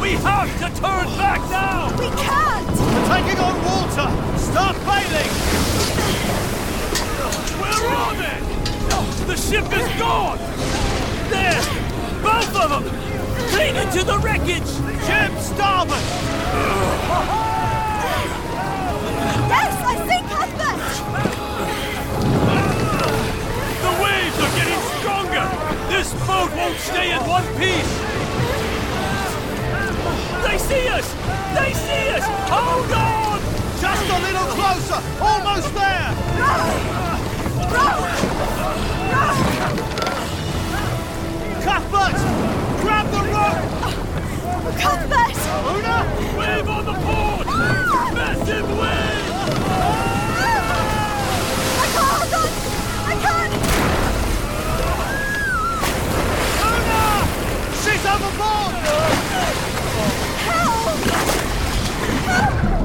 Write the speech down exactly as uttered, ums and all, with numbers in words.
We have to turn back now! We can't! We're taking on water! Start bailing! Where are they? The ship is gone! There! Both of them! Clean into the wreckage! Jim, starboard! Yes, I see Cuthbert! The waves are getting stronger! This boat won't stay in one piece! They see us! They see us! Hold on! Just a little closer! Almost there! Cuthbert! Grab the rope! Cuthbert! Una! Wave on the port! Massive wave! I can't hold on! I can't! Una! She's overboard! Help!